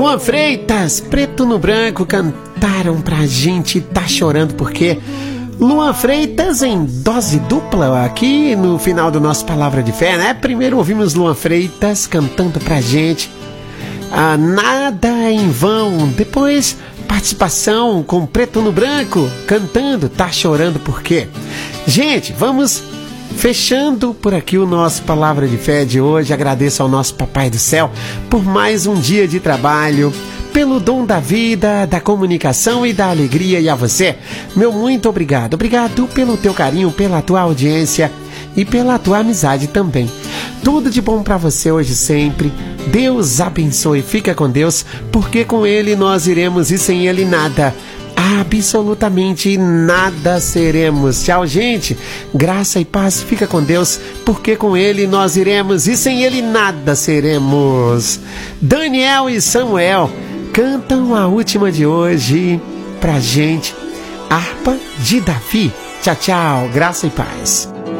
Luan Freitas, Preto no Branco, cantaram pra gente Tá Chorando Por Quê? Luan Freitas em dose dupla aqui no final do nosso Palavra de Fé, né? Primeiro ouvimos Luan Freitas cantando pra gente Nada em Vão. Depois, participação com Preto no Branco cantando Tá Chorando Por Quê? Gente, vamos fechando por aqui o nosso Palavra de Fé de hoje. Agradeço ao nosso Papai do Céu por mais um dia de trabalho, pelo dom da vida, da comunicação e da alegria. E a você, meu muito obrigado. Obrigado pelo teu carinho, pela tua audiência e pela tua amizade também. Tudo de bom para você hoje e sempre. Deus abençoe. Fica com Deus, porque com Ele nós iremos e sem Ele nada. Absolutamente nada seremos. Tchau, gente. Graça e paz. Fica com Deus, porque com Ele nós iremos e sem Ele nada seremos. Daniel e Samuel cantam a última de hoje pra gente, Harpa de Davi. Tchau, tchau. Graça e paz.